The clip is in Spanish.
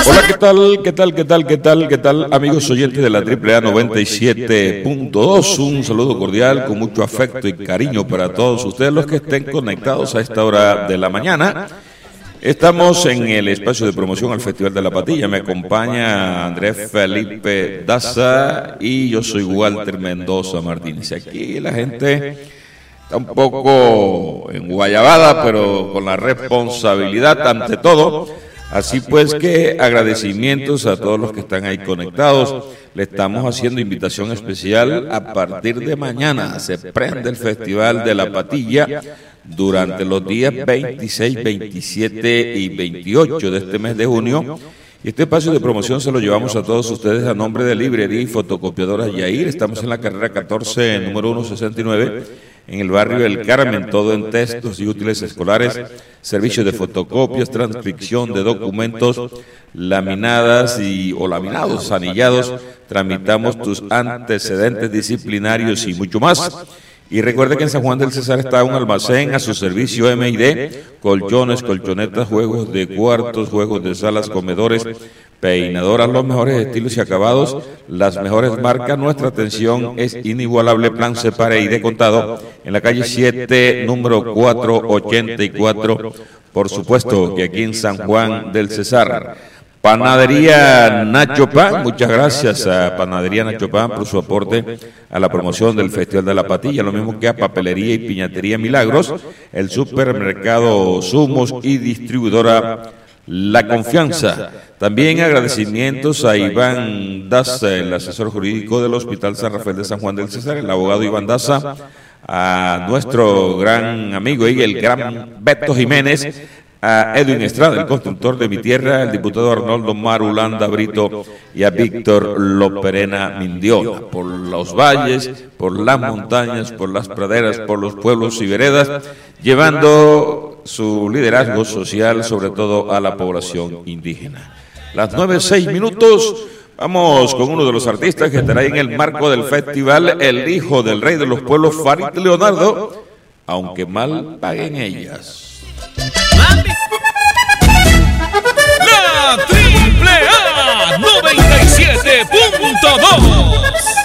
Hola, ¿qué tal? ¿Qué tal, amigos oyentes de la AAA 97.2? Un saludo cordial con mucho afecto y cariño para todos ustedes los que estén conectados a esta hora de la mañana. Estamos en el espacio de promoción al Festival de la Patilla. Me acompaña Andrés Felipe Daza y yo soy Walter Mendoza Martínez. Aquí la gente está un poco en guayabada, pero con la responsabilidad ante todo. Así pues que agradecimientos a todos los que están ahí conectados. Le estamos haciendo invitación especial. A partir de mañana se prende el Festival de la Patilla durante los días 26, 27 y 28 de este mes de junio. Y este espacio de promoción se lo llevamos a todos ustedes a nombre de Librería y Fotocopiadoras Yair. Estamos en la carrera 14, número 169, en el barrio del Carmen, todo en textos y útiles escolares, servicio de fotocopias, transcripción de documentos, laminadas o laminados, anillados, tramitamos tus antecedentes disciplinarios y mucho más. Y recuerde que en San Juan del Cesar está un almacén a su servicio M&D, colchones, colchonetas, juegos de cuartos, juegos de salas, comedores, peinadoras, los mejores estilos y acabados, las mejores marcas. Nuestra atención es inigualable. Plan Separe y de contado en la calle 7, número 484. Por supuesto que aquí en San Juan del Cesar. Panadería Nacho Pan, muchas gracias a Panadería Nacho Pan por su aporte a la promoción del Festival de la Patilla, lo mismo que a Papelería y Piñatería Milagros, el supermercado Sumos y distribuidora La Confianza. También agradecimientos a Iván Daza, el asesor jurídico del Hospital San Rafael de San Juan del Cesar, el abogado Iván Daza, a nuestro gran amigo y el gran Beto Jiménez, a Edwin Estrada, el constructor de mi tierra, el diputado Arnoldo Marulanda Brito y a Víctor Loperena Mindiola, por los valles, por las montañas, por las praderas, por los pueblos y veredas, llevando su liderazgo social sobre todo a la población indígena. Las 9:06, vamos con uno de los artistas que estará en el marco del festival, el hijo del rey de los pueblos, Farid Leonardo, aunque mal paguen ellas. La AAA 97.2